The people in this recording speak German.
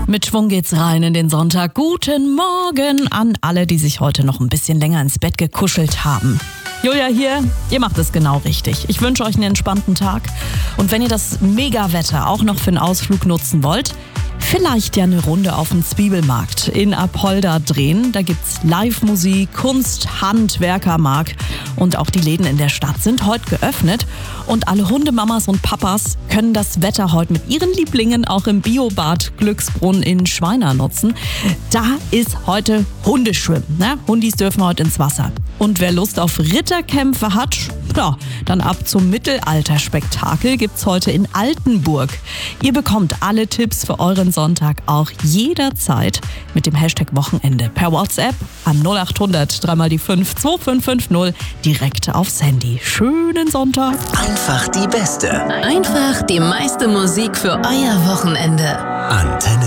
Mit Schwung geht's rein in den Sonntag. Guten Morgen an alle, die sich heute noch ein bisschen länger ins Bett gekuschelt haben. Julia hier, ihr macht es genau richtig. Ich wünsche euch einen entspannten Tag. Und wenn ihr das Mega-Wetter auch noch für einen Ausflug nutzen wollt, vielleicht ja eine Runde auf dem Zwiebelmarkt in Apolda drehen. Da gibt's Live-Musik, Kunst, Handwerkermarkt und auch die Läden in der Stadt sind heute geöffnet. Und alle Hundemamas und Papas können das Wetter heute mit ihren Lieblingen auch im Biobad Glücksbrunn in Schweina nutzen. Da ist heute Hundeschwimmen. Ne? Hundis dürfen heute ins Wasser. Und wer Lust auf Ritterkämpfe hat, ja, dann ab zum Mittelalterspektakel gibt's heute in Altenburg. Ihr bekommt alle Tipps für euren Sonntag auch jederzeit mit dem Hashtag Wochenende per WhatsApp an 0800 3 die 5 2550 direkt aufs Handy. Schönen Sonntag. Einfach die beste. Einfach die meiste Musik für euer Wochenende. Antenne.